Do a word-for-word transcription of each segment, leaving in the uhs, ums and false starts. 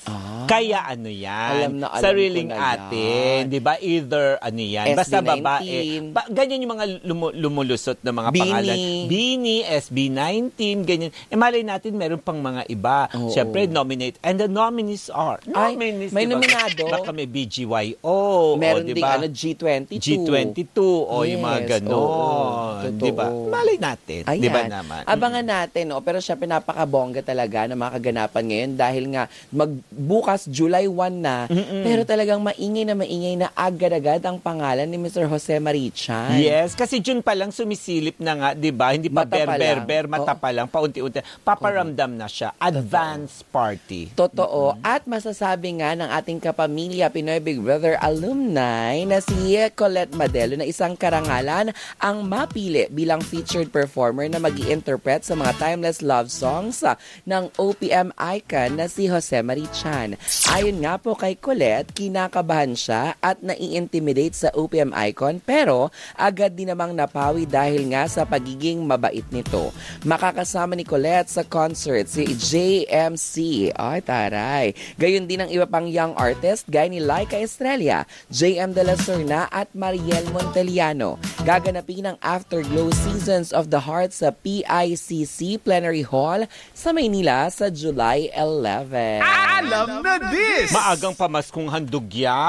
Ah, Kaya ano yan, alam na alam sariling ko na atin, yan. di ba? Either ano yan, basta S B nineteen. babae. Ba, ganyan yung mga lumu, lumulusot na mga Bini. pangalan. Bini, S B nineteen, ganyan. E malay natin, meron pang mga iba. Oo. Siyempre, nominate. And the nominees are, Ay, nominees, may diba? nominado. Baka may B G Y O. Meron o, ding diba? ano, G twenty-two. G twenty-two, o yung mga Yes, ganon. oo, Di ba? totoo. Malay natin. Di ba Ayan. naman? Abangan natin, no? Pero syempre napakabongga talaga ng mga kaganapan ngayon dahil nga magbukas July first na, Mm-mm. pero talagang maingay na maingay na agad-agad ang pangalan ni Mister Jose Marichan. Yes, kasi June pa lang sumisilip na nga, 'di ba? Hindi pa Mata pa ber-ber-ber, lang. mata Oo. pa lang, paunti-unti. Paparamdam na siya. Advance party. Totoo. At masasabi nga ng ating kapamilya, Pinoy Big Brother alumni na si Colette Madelo na isang karangalan ang mapili bilang featured performer na mag-i-interpret sa mga timeless love songs ah, ng O P M icon na si Jose Marichan. Ayon nga po kay Colette, kinakabahan siya at nai-intimidate sa O P M icon pero agad din namang napawi dahil nga sa pagiging mabait nito. Makakasama ni Colette sa concert si J M C. Ay, taray. Gayon din ang iba pang young artist gaya ni Laika Estrella, J M De La Serna at Mariel Monteliano. Gaganapin ang Afterglow Seasons of the Heart sa P I C C Plenary Hall sa Maynila sa July eleventh. Alam na this! Maagang pamaskong handog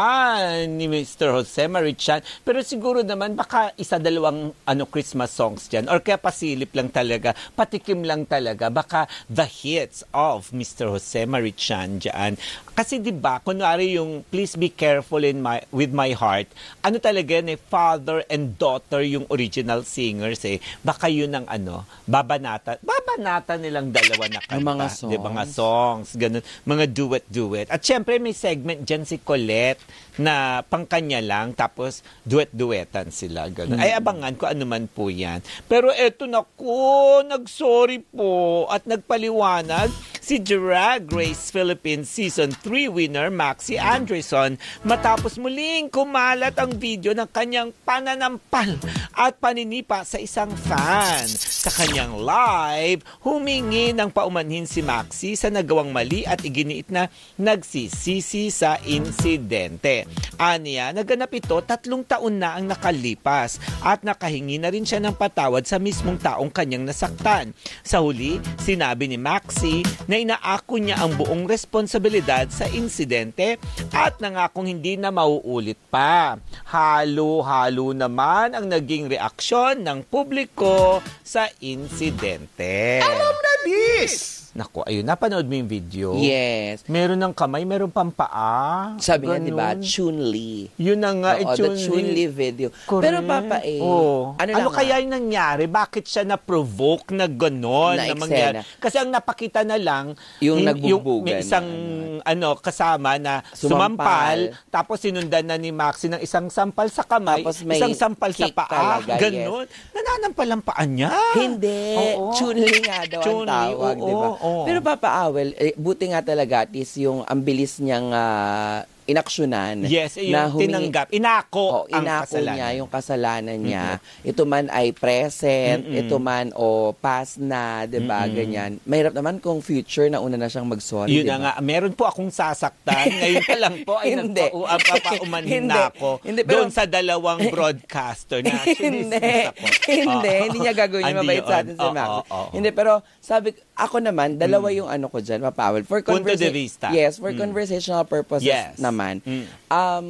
yan ni Mister Jose Marichan. Pero siguro naman baka isa dalawang ano Christmas songs dyan. Or kaya pasilip lang talaga, patikim lang talaga. Baka the hits of Mister Jose Marichan dyan. Kasi di ba kunwari yung Please Be Careful in my with My Heart, ano talaga yan eh, father and daughter yung original singers eh. Baka yun ang ano, babanata, babanata nilang dalawa na kanta. Ang mga Di ba, mga songs. songs, ganun, mga duet-duet. At syempre may segment dyan si Colette na pangkanya lang, tapos duet-duetan sila. Ganun. Ay abangan ko ano man po yan. Pero eto na ko, nag-sorry po at nagpaliwanag si Drag Race Philippines Season three winner Maxi Andreson matapos muling kumalat ang video ng kanyang pananampal at paninipa sa isang fan. Sa kanyang live, humingi ng paumanhin si Maxi sa nagawang mali at iginiit na nagsisisi sa insidente. Aniya, naganap ito tatlong taon na ang nakalipas at nakahingi na rin siya ng patawad sa mismong taong kanyang nasaktan. Sa huli, sinabi ni Maxi na inaako niya ang buong responsibilidad sa insidente at nangakong hindi na mauulit pa. Halo-halo naman ang naging reaksyon ng publiko sa insidente. Alam na this! Naku, ayun, napanood mo yung video? Yes. Meron ng kamay, meron pang paa. Sabi nga, di ba, Ganun. Chun-Li. Yun na nga, Oo, eh, the Chun-Li. Chun-Li video. Correct. Pero Papa A, Oo. ano, Ano, lang kaya nga, yung nangyari? Bakit siya na-provoke na gano'n? Na Na mangyari? eksena. Kasi ang napakita na lang, Yung hin- nagbugbugan may isang na, ano, kasama na Sumampal. sumampal, tapos sinundan na ni Maxi ng isang sampal sa kamay, Tapos may isang sampal sa kick paa. talaga, Ganon. Nananampal ang paa niya. Hindi. Oo. Chun-Li nga daw ang Chun-Li, tawag, oo, di ba? oo. Pero Papa Awel, eh, buti nga talaga at least yung ang bilis niyang ah, inaksyonan. Yes, eh, na yung humingi- tinanggap. Inako Oh, ang inako kasalanan. niya yung kasalanan niya. Ito man ay present, Mm-mm. ito man o past na, 'di ba? Mm-mm. Ganyan. Mahirap naman kung future na una na siyang mag-sorry, Yun 'di na ba? nga, meron po akong sasaktan. Ngayon pa lang po ay Hindi. nagpapaumanhin Hindi. na ako Hindi, pero- doon sa dalawang broadcaster na actually hindi. sis ako. Hindi, Oo. hindi niya gagawin yung Hindi mabait sa yun. atin si Oo, Max. oo, oo. Hindi, pero sabi, ako naman, dalawa yung ano ko dyan, mapawal. For Punto de conversa- vista. Yes, for Mm. conversational purposes Yes. naman. Mm. Um,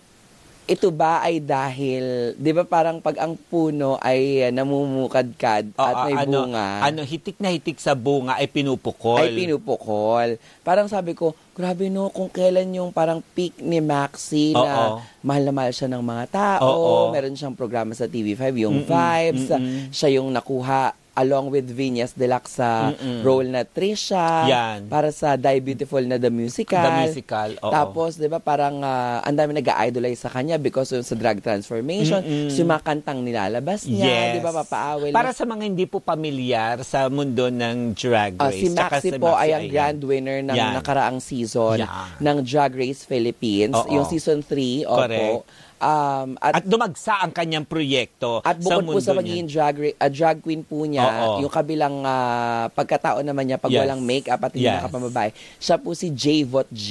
ito ba ay dahil, di ba parang pag ang puno ay uh, namumukadkad Oo, at may ano, bunga, Ano, hitik na hitik sa bunga ay pinupukol. ay pinupukol. Parang sabi ko, grabe no, kung kailan yung parang peak ni Maxi na Oo. mahal na mahal siya ng mga tao. Oo. Meron siyang programa sa T V five, yung Mm-mm, Vibes. mm-mm. Siya yung nakuha along with Vinyas Deluxe sa Mm-mm. role na Trisha. Yan. Para sa Die Beautiful na The Musical. The musical, oo. Tapos, di ba, parang ah, ang dami nag-idolize sa kanya because yung sa drag transformation, Mm-mm. so yung mga kantang nilalabas niya, Yes. di ba, papaawil. Para sa mga hindi po pamilyar sa mundo ng Drag Ah, Race. si tsaka Maxi si po Maxi, ay ang ayan. grand winner ng Yan. nakaraang season Yan. ng Drag Race Philippines. Oo. Yung season three, opo. Correct. Um, at, At dumagsa ang kanyang proyekto at sa bukod po mundo sa niya. magiging drag, ra- ah, drag queen po niya, Oo. yung kabilang ah, pagkatao naman niya, pag Yes. walang makeup at hindi Yes. nakapamabay, siya po si J-Vot G.